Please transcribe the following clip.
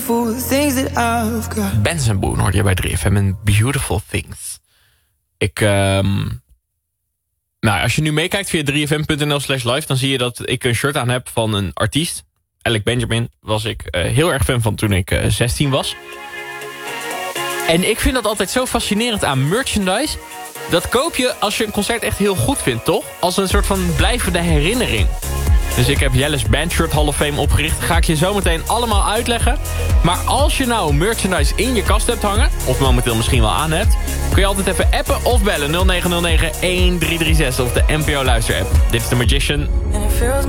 Benz & Boone hoorde je bij 3FM en Beautiful Things. Nou, als je nu meekijkt via 3fm.nl/live... dan zie je dat ik een shirt aan heb van een artiest. Alec Benjamin was ik heel erg fan van toen ik 16 was. En ik vind dat altijd zo fascinerend aan merchandise. Dat koop je als je een concert echt heel goed vindt, toch? Als een soort van blijvende herinnering. Dus ik heb Jelle's Bandshirt Hall of Fame opgericht. Ga ik je zo meteen allemaal uitleggen. Maar als je nou merchandise in je kast hebt hangen... of momenteel misschien wel aan hebt... kun je altijd even appen of bellen 0909-1336 of de NPO Luister app. Dit is The Magician.